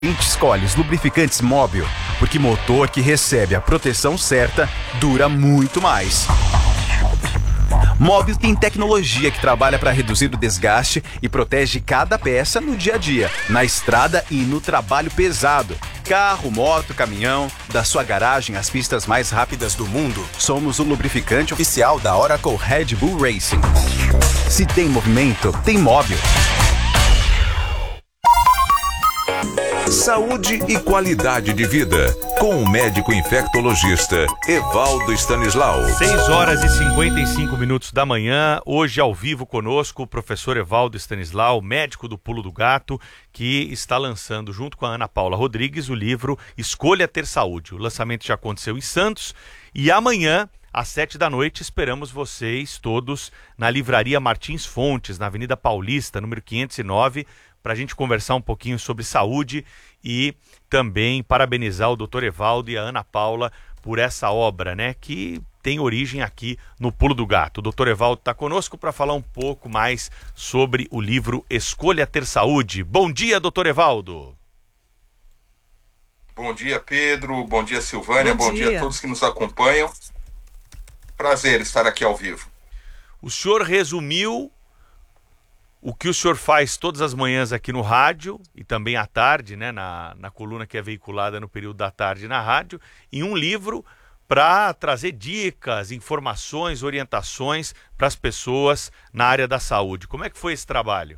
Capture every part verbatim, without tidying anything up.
A gente escolhe os lubrificantes Móbil, porque motor que recebe a proteção certa dura muito mais. Móbil tem tecnologia que trabalha para reduzir o desgaste e protege cada peça no dia a dia, na estrada e no trabalho pesado. Carro, moto, caminhão, da sua garagem às pistas mais rápidas do mundo, somos o lubrificante oficial da Oracle Red Bull Racing. Se tem movimento, tem Móbil. Saúde e qualidade de vida, com o médico infectologista Evaldo Stanislau. seis horas e cinquenta e cinco minutos da manhã, hoje ao vivo conosco o professor Evaldo Stanislau, médico do Pulo do Gato, que está lançando junto com a Ana Paula Rodrigues o livro Escolha Ter Saúde. O lançamento já aconteceu em Santos e amanhã, às sete da noite, esperamos vocês todos na Livraria Martins Fontes, na Avenida Paulista, número quinhentos e nove, para a gente conversar um pouquinho sobre saúde e também parabenizar o doutor Evaldo e a Ana Paula por essa obra, né, que tem origem aqui no Pulo do Gato. O doutor Evaldo está conosco para falar um pouco mais sobre o livro Escolha Ter Saúde. Bom dia, doutor Evaldo. Bom dia, Pedro. Bom dia, Silvânia. Bom, Bom dia. dia a todos que nos acompanham. Prazer estar aqui ao vivo. O senhor resumiu o que o senhor faz todas as manhãs aqui no rádio e também à tarde, né, na, na coluna que é veiculada no período da tarde na rádio, em um livro para trazer dicas, informações, orientações para as pessoas na área da saúde. Como é que foi esse trabalho?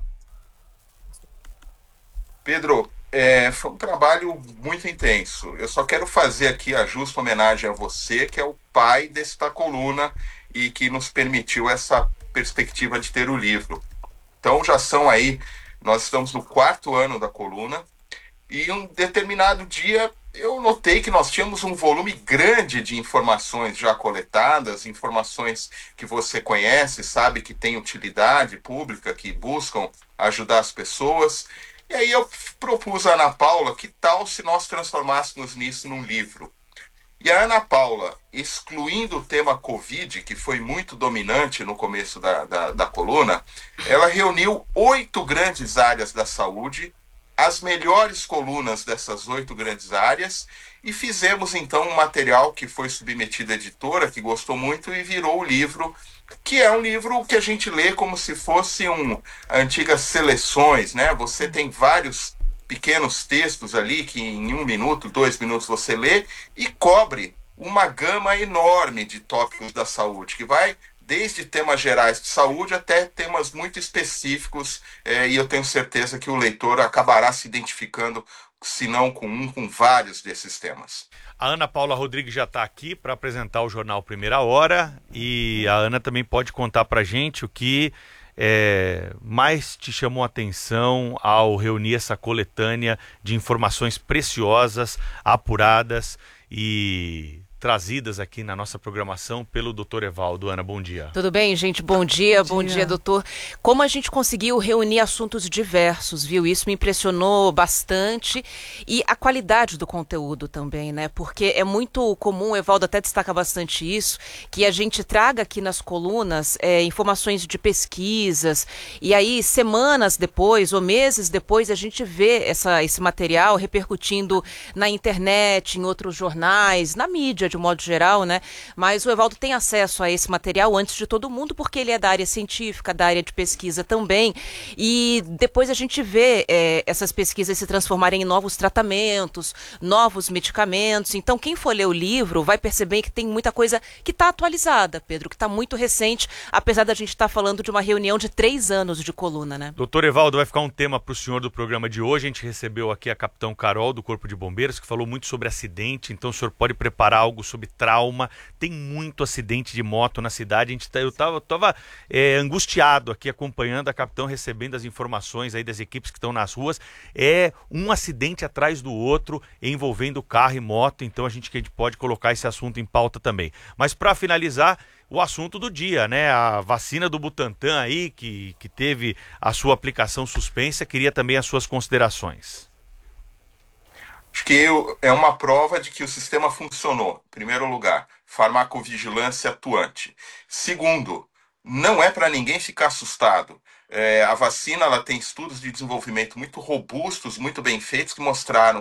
Pedro, é, foi um trabalho muito intenso. Eu só quero fazer aqui a justa homenagem a você, que é o pai desta coluna e que nos permitiu essa perspectiva de ter o livro. Então já são aí, nós estamos no quarto ano da coluna, e um determinado dia eu notei que nós tínhamos um volume grande de informações já coletadas, informações que você conhece, sabe que tem utilidade pública, que buscam ajudar as pessoas. E aí eu propus a Ana Paula, que tal se nós transformássemos nisso num livro? E a Ana Paula, excluindo o tema Covid, que foi muito dominante no começo da, da, da coluna, ela reuniu oito grandes áreas da saúde, as melhores colunas dessas oito grandes áreas, e fizemos então um material que foi submetido à editora, que gostou muito, e virou o livro, que é um livro que a gente lê como se fosse um antigas seleções, né? Você tem vários pequenos textos ali que em um minuto, dois minutos você lê e cobre uma gama enorme de tópicos da saúde, que vai desde temas gerais de saúde até temas muito específicos, é, e eu tenho certeza que o leitor acabará se identificando, se não com um, com vários desses temas. A Ana Paula Rodrigues já está aqui para apresentar o jornal Primeira Hora, e a Ana também pode contar para a gente o que É, mais te chamou a atenção ao reunir essa coletânea de informações preciosas, apuradas e trazidas aqui na nossa programação pelo doutor Evaldo. Ana, bom dia. Tudo bem, gente? Bom dia, bom bom dia. dia, doutor. Como a gente conseguiu reunir assuntos diversos, viu? Isso me impressionou bastante, e a qualidade do conteúdo também, né? Porque é muito comum, o Evaldo até destaca bastante isso, que a gente traga aqui nas colunas é, informações de pesquisas, e aí semanas depois ou meses depois a gente vê essa, esse material repercutindo na internet, em outros jornais, na mídia de modo geral, né? Mas o Evaldo tem acesso a esse material antes de todo mundo, porque ele é da área científica, da área de pesquisa também, e depois a gente vê é, essas pesquisas se transformarem em novos tratamentos, novos medicamentos. Então quem for ler o livro vai perceber que tem muita coisa que está atualizada, Pedro, que está muito recente, apesar da gente estar tá falando de uma reunião de três anos de coluna, né? Doutor Evaldo, vai ficar um tema para o senhor do programa de hoje. A gente recebeu aqui a capitão Carol do Corpo de Bombeiros, que falou muito sobre acidente, então o senhor pode preparar algo sobre trauma. Tem muito acidente de moto na cidade. A gente tá, eu estava tava, é, angustiado aqui acompanhando a capitão, recebendo as informações aí das equipes que estão nas ruas. É um acidente atrás do outro envolvendo carro e moto, então a gente, que a gente pode colocar esse assunto em pauta também. Mas para finalizar, o assunto do dia, né? A vacina do Butantan aí, que, que teve a sua aplicação suspensa, queria também as suas considerações. Acho que eu, é uma prova de que o sistema funcionou. Em primeiro lugar, farmacovigilância atuante. Segundo, não é para ninguém ficar assustado. É, a vacina ela tem estudos de desenvolvimento muito robustos, muito bem feitos, que mostraram